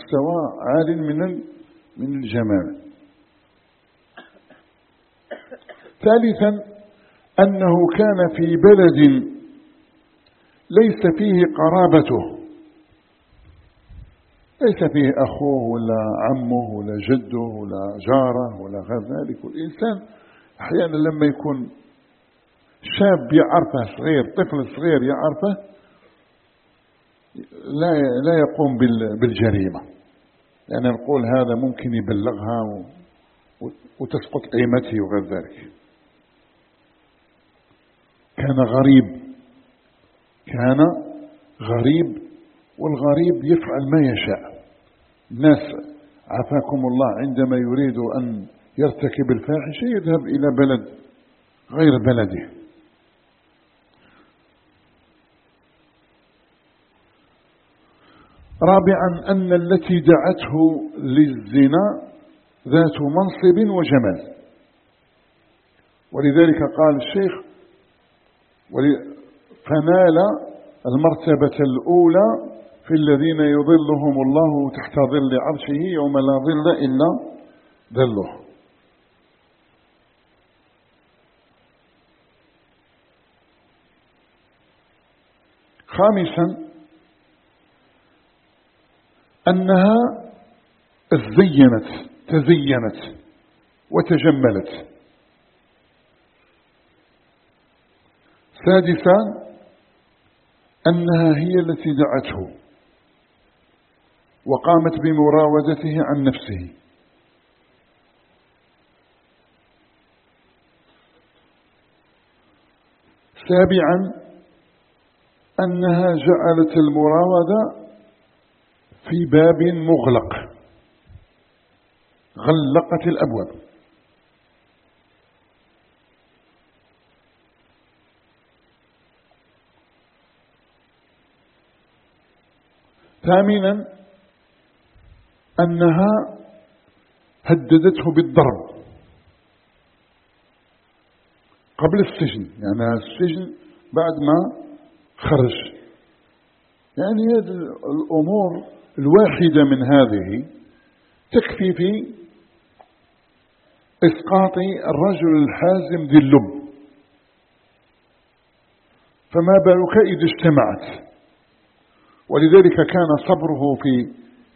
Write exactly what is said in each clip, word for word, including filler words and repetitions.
مستوى عال من من الجمال. ثالثا أنه كان في بلد ليس فيه قرابته، ليس فيه أخوه ولا عمه ولا جده ولا جاره ولا غير ذلك. والإنسان أحيانا لما يكون شاب يعرفه صغير، طفل صغير يعرفه، لا لا يقوم بالجريمة، لأن يعني نقول هذا ممكن يبلغها وتسقط قيمته وغير ذلك. كان غريب، كان غريب، والغريب يفعل ما يشاء. الناس عافاكم الله عندما يريد أن يرتكب الفاحشة يذهب إلى بلد غير بلده. رابعا أن التي دعته للزنا ذات منصب وجمال، ولذلك قال الشيخ فنال المرتبة الأولى في الذين يظلهم الله تحت ظل عرشه يوم لا ظل إلا ظله. خامسا أنها ازدينت تزينت وتجملت. سادسا أنها هي التي دعته وقامت بمراودته عن نفسه. سابعا أنها جعلت المراودة في باب مغلق، غلقت الأبواب. ثامنا أنها هددته بالضرب قبل السجن، يعني السجن بعد ما خرج. يعني هذه الأمور الواحدة من هذه تكفي في إسقاط الرجل الحازم ذي اللب، فما بالك إذا اجتمعت. ولذلك كان صبره في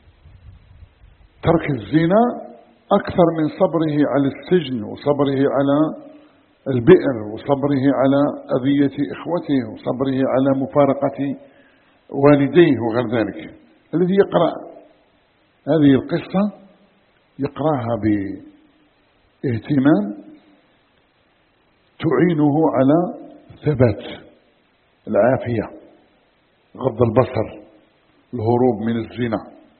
ترك الزنا أكثر من صبره على السجن وصبره على البئر وصبره على أذية إخوته وصبره على مفارقة والديه وغير ذلك. الذي يقرأ هذه القصة يقرأها باهتمام تعينه على ثبات العافية، غض البصر، الهروب من الزنا،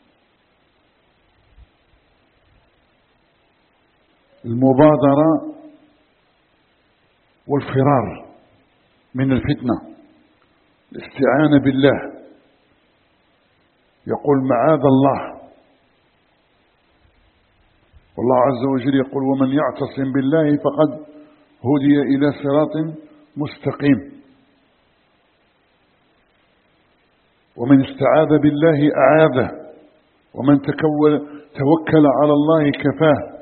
المبادرة والفرار من الفتنة، الاستعانة بالله. يقول معاذ الله، والله عز وجل يقول ومن يعتصم بالله فقد هدي إلى صراط مستقيم، ومن استعاذ بالله أعاذه، ومن توكل على الله كفاه.